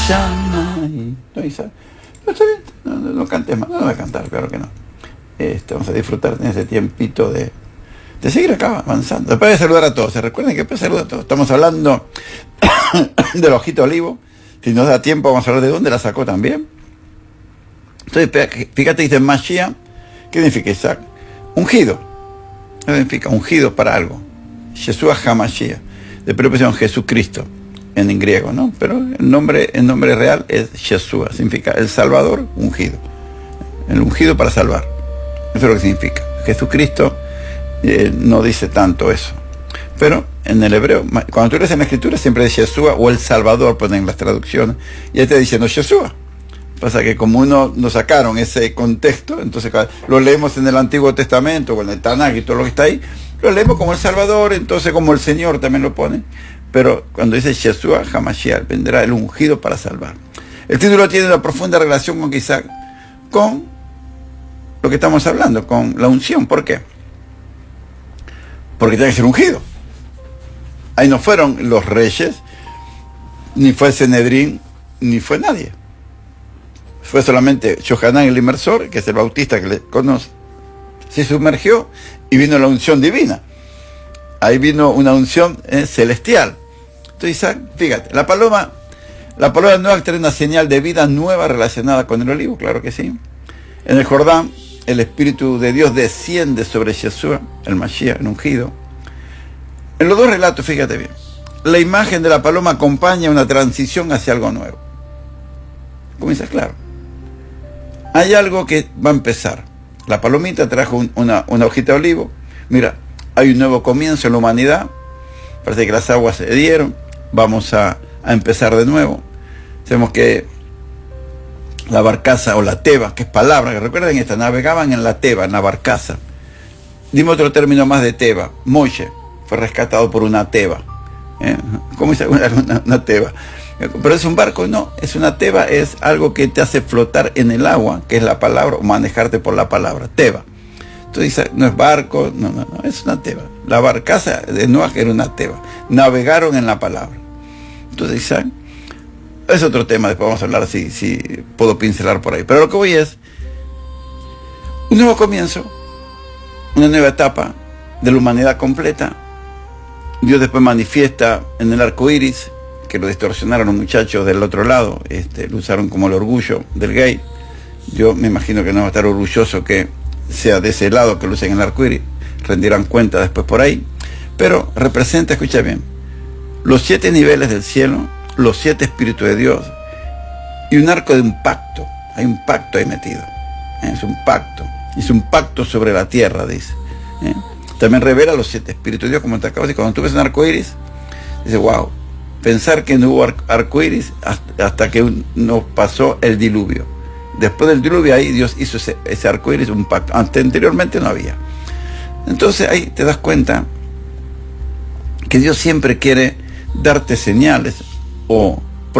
Shammai. ¿No, Isaac? No, está bien, no cantes más, no voy a cantar, claro que no. Vamos a disfrutar en ese tiempito de seguir acá avanzando. Después de saludar a todos, ¿se recuerdan que después saludar a todos? Estamos hablando del ojito olivo. Si nos da tiempo vamos a hablar de dónde la sacó también. Entonces, fíjate, dice Mashiach. ¿Qué significa Isaac? Ungido. ¿Qué significa? Ungido para algo. Yeshua HaMashiach. Después pusieron Jesucristo en griego, ¿no? Pero el nombre real es Yeshua. Significa el Salvador ungido. El ungido para salvar. Eso es lo que significa. Jesucristo no dice tanto eso. Pero en el hebreo, cuando tú lees en la escritura, siempre es Yeshua o el Salvador, ponen las traducciones. Y ahí te diciendo Yeshua. Pasa que como nos sacaron ese contexto, entonces lo leemos en el Antiguo Testamento o en el Tanaj y todo lo que está ahí, lo leemos como el Salvador, entonces como el Señor también lo pone. Pero cuando dice Yeshua HaMashiach, vendrá el ungido para salvar. El título tiene una profunda relación con Isaac, con lo que estamos hablando, con la unción. ¿Por qué? Porque tiene que ser ungido. Ahí no fueron los reyes, ni fue el Sanedrín, ni fue nadie. Fue solamente Yohanan el inmersor, que es el bautista que le conoce. Se sumergió y vino la unción divina. Ahí vino una unción celestial. Entonces Isaac, fíjate, la paloma nueva trae una señal de vida nueva relacionada con el olivo, claro que sí. En el Jordán, el Espíritu de Dios desciende sobre Yeshua, el Mashiach, el ungido. En los dos relatos, fíjate bien, la imagen de la paloma acompaña una transición hacia algo nuevo. Comienza claro. Hay algo que va a empezar. La palomita trajo una hojita de olivo. Mira, hay un nuevo comienzo en la humanidad. Parece que las aguas se dieron. Vamos a empezar de nuevo. Sabemos que la barcaza o la teba, que es palabra, que recuerden esta, navegaban en la teba, en la barcaza. Dime otro término más de teba. Moshe fue rescatado por una teba. ¿Cómo dice una teba? Pero es un barco, no, es una teba, es algo que te hace flotar en el agua, que es la palabra, o manejarte por la palabra, teba. Entonces no es barco, no, es una teba. La barcaza de Noah era una teba. Navegaron en la palabra. Entonces Isaac, es otro tema, después vamos a hablar si puedo pincelar por ahí. Pero lo que voy es un nuevo comienzo, una nueva etapa de la humanidad completa. Dios después manifiesta en el arco iris, que lo distorsionaron los muchachos del otro lado, lo usaron como el orgullo del gay. Yo me imagino que no va a estar orgulloso que sea de ese lado que lo usen en el arco iris, rendirán cuenta después por ahí. Pero representa, escucha bien, los 7 niveles del cielo, los 7 espíritus de Dios y un arco de un pacto. Hay un pacto ahí metido. Es un pacto sobre la tierra, dice. También revela los 7 espíritus de Dios, como te acabo de decir. Cuando tú ves un arco iris, dices, wow, pensar que no hubo arco iris hasta que nos pasó el diluvio. Después del diluvio, ahí Dios hizo ese arco iris, un pacto. Anteriormente no había. Entonces ahí te das cuenta que Dios siempre quiere darte señales o